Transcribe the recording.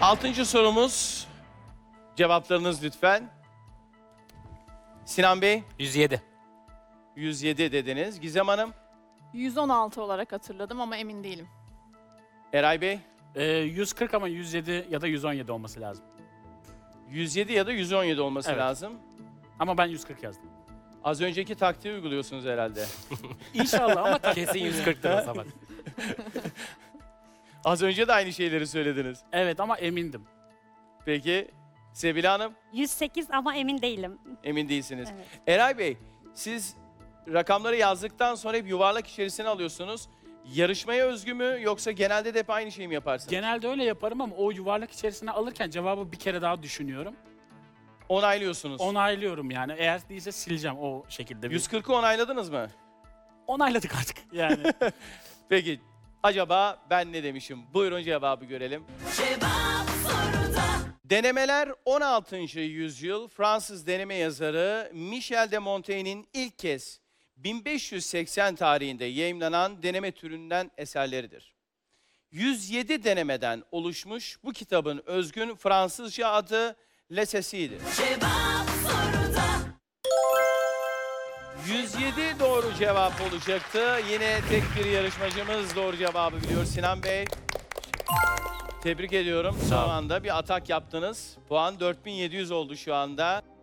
6. sorumuz. Cevaplarınız lütfen. Sinan Bey, 107. 107 dediniz. Gizem Hanım, 116 olarak hatırladım ama emin değilim. Eray Bey, 140 ama 107 ya da 117 olması lazım. 107 ya da 117 olması Evet. lazım. Ama ben 140 yazdım. Az önceki taktiği uyguluyorsunuz herhalde. İnşallah ama Kesin 140'tır o zaman. Az önce de aynı şeyleri söylediniz. evet ama emindim. Peki, Sebile Hanım, 108 ama emin değilim. emin değilsiniz. Evet. Eray Bey, siz rakamları yazdıktan sonra hep yuvarlak içerisine alıyorsunuz. Yarışmaya özgü mü yoksa genelde de hep aynı şeyi mi yaparsınız? Genelde öyle yaparım ama o yuvarlak içerisine alırken cevabı bir kere daha düşünüyorum. Onaylıyorsunuz. Onaylıyorum yani. Eğer değilse sileceğim o şekilde. 140'ı onayladınız mı? Onayladık artık yani. Peki, acaba ben ne demişim? Buyurun cevabı görelim. Denemeler 16. yüzyıl Fransız deneme yazarı Michel de Montaigne'in ilk kez 1580 tarihinde yayımlanan deneme türünden eserleridir. 107 denemeden oluşmuş bu kitabın özgün Fransızca adı L'Essai'dir. 107 doğru cevap olacaktı. Yine tek bir yarışmacımız doğru cevabı biliyor. Sinan Bey, tebrik ediyorum. Şu anda bir atak yaptınız. Puan 4700 oldu şu anda.